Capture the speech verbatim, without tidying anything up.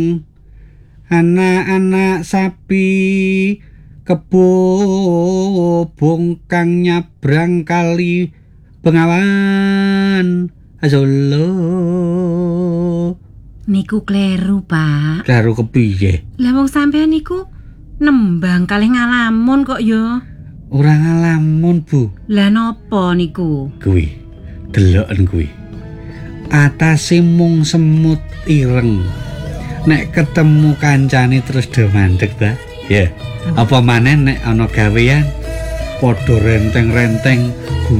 anak-anak sapi kebobong kang nyabrang kali Bengawan Solo. Niku kleru, Pak. Kleru kepiye? Lah wong sampean niku nembang kalih ngalamun kok ya. Ora ngalamun, Bu. Lah napa niku? Kuwi deloken kuwi. Atase mung semut ireng. Nek ketemu kancane terus do mandeg, ta? Ya. Yeah. Apa maneh nek ana gawean padha renteng-renteng